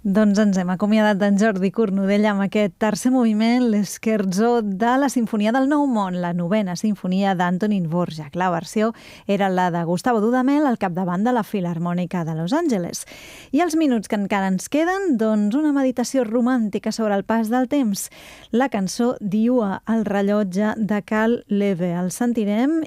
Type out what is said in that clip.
Doncs ens hem acomiadat d'en Jordi Cornudella amb aquest tercer moviment, l'Scherzo de la Sinfonia del Nou Món, la novena sinfonia d'Antonín Dvořák. La versió era la de Gustavo Dudamel al capdavant de la Filharmònica de Los Angeles. I els minuts que encara ens queden, doncs una meditació romàntica sobre el pas del temps. La cançó Diua, el rellotge de Carl Leve. El sentirem